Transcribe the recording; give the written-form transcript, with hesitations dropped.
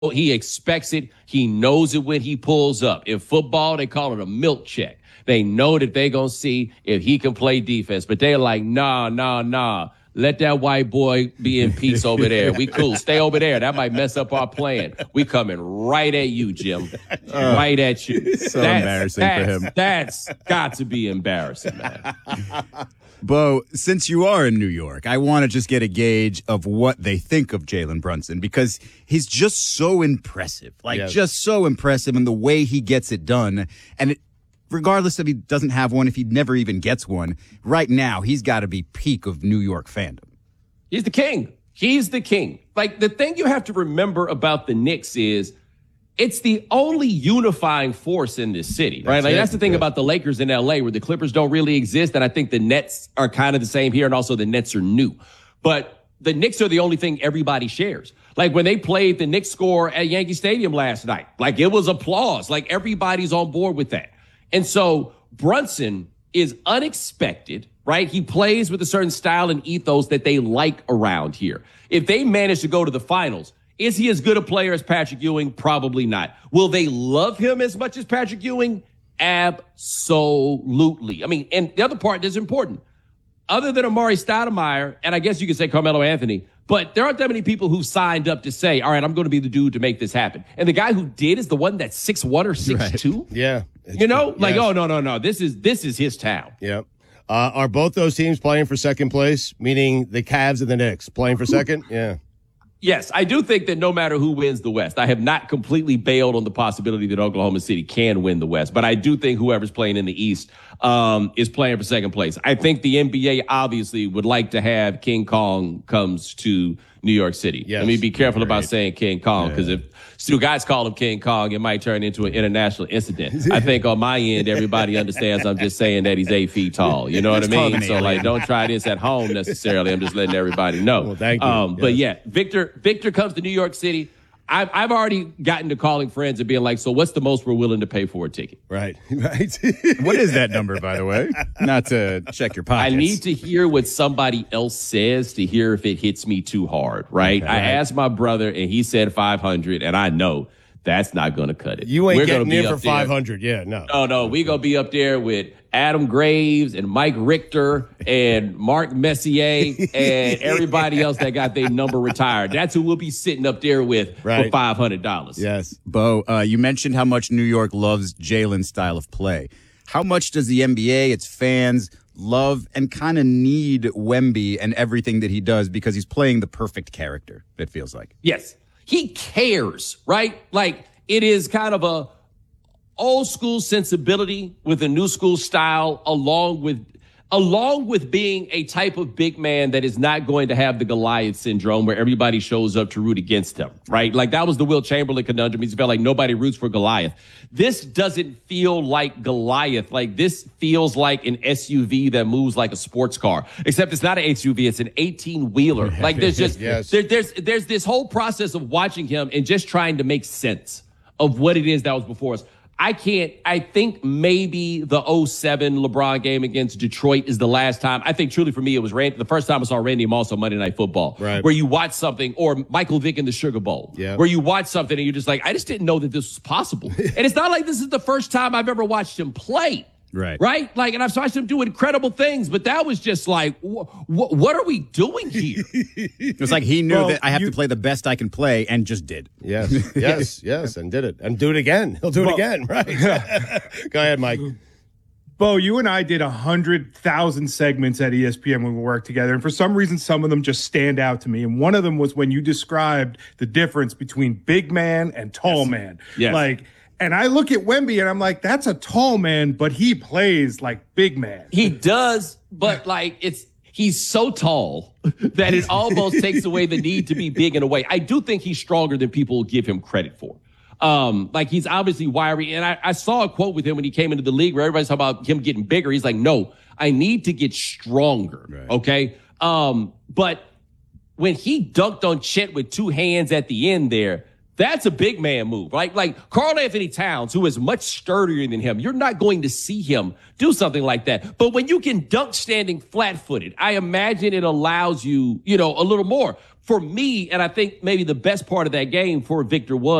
he expects it. He knows it when he pulls up. In football, they call it a milk check. They know that they're going to see if he can play defense. But they're like, nah. Let that white boy be in peace over there. We cool. Stay over there. That might mess up our plan. We coming right at you, Jim. Right at you. So embarrassing for him. That's got to be embarrassing, man. Bo, since you are in New York, I want to just get a gauge of what they think of Jalen Brunson because he's just so impressive. Just so impressive in the way he gets it done. And regardless if he doesn't have one, if he never even gets one, right now he's got to be peak of New York fandom. He's the king. He's the king. Like, the thing you have to remember about the Knicks is it's the only unifying force in this city, right? That's the thing about the Lakers in L.A., where the Clippers don't really exist, and I think the Nets are kind of the same here, and also the Nets are new. But the Knicks are the only thing everybody shares. Like, when they played the Knicks score at Yankee Stadium last night, like, it was applause. Like, everybody's on board with that. And so Brunson is unexpected, right? He plays with a certain style and ethos that they like around here. If they manage to go to the finals, is he as good a player as Patrick Ewing? Probably not. Will they love him as much as Patrick Ewing? Absolutely. I mean, and the other part that's important, other than Amari Stoudemire, and I guess you could say Carmelo Anthony, but there aren't that many people who signed up to say, all right, I'm going to be the dude to make this happen. And the guy who did is the one that's 6'1" or 6'2". Right. Yeah. Oh, no. This is his town. Yeah. Are both those teams playing for second place, meaning the Cavs and the Knicks playing for second? Yeah. Yes, I do think that no matter who wins the West, I have not completely bailed on the possibility that Oklahoma City can win the West, but I do think whoever's playing in the East is playing for second place. I think the NBA obviously would like to have King Kong comes to New York City. Yes. Let me be careful about saying King Kong, because if two guys call him King Kong, it might turn into an international incident. I think on my end, everybody understands I'm just saying that he's 8 feet tall. You know what I mean? So, don't try this at home necessarily. I'm just letting everybody know. Well, thank you. But yeah, Victor comes to New York City. I've already gotten to calling friends and being like, so what's the most we're willing to pay for a ticket? Right. What is that number, by the way? Not to check your pockets. I need to hear what somebody else says to hear if it hits me too hard, right? I asked my brother, and he said 500, and I know that's not going to cut it. You ain't getting in for 500. Yeah, no. No, we going to be up there with Adam Graves and Mike Richter and Mark Messier and everybody else that got their number retired. That's who we'll be sitting up there with for $500. Yes. Bo, you mentioned how much New York loves Jalen's style of play. How much does the NBA, its fans, love and kind of need Wemby and everything that he does because he's playing the perfect character, it feels like? Yes. He cares, right? Like, it is kind of a old school sensibility with a new school style, along with being a type of big man that is not going to have the Goliath syndrome where everybody shows up to root against him, right? Like, that was the Will Chamberlain conundrum. He felt like nobody roots for Goliath. This doesn't feel like Goliath. Like, this feels like an SUV that moves like a sports car, except it's not an SUV. It's an 18-wheeler. Like, there's just, there's this whole process of watching him and just trying to make sense of what it is that was before us. I think maybe the 2007 LeBron game against Detroit is the last time. I think truly for me, it was the first time I saw Randy Moss on Monday Night Football, where you watch something, or Michael Vick in the Sugar Bowl, where you watch something and you're just like, I just didn't know that this was possible. And it's not like this is the first time I've ever watched him play. Right? Like, and I've watched him do incredible things, but that was just like, what are we doing here? It was like he knew that I have to play the best I can play and just did. Yes, and did it. And do it again. He'll do it again, right? Go ahead, Mike. Bo, you and I did 100,000 segments at ESPN when we worked together, and for some reason, some of them just stand out to me. And one of them was when you described the difference between big man and tall man. Like, and I look at Wemby and I'm like, that's a tall man, but he plays like big man. He does, but like he's so tall that it almost takes away the need to be big in a way. I do think he's stronger than people give him credit for. Like, he's obviously wiry. And I saw a quote with him when he came into the league where everybody's talking about him getting bigger. He's like, no, I need to get stronger. Okay. But when he dunked on Chet with two hands at the end there, that's a big man move, right? Like Karl Anthony Towns, who is much sturdier than him, you're not going to see him do something like that. But when you can dunk standing flat-footed, I imagine it allows you, a little more. for me, and I think maybe the best part of that game for Victor was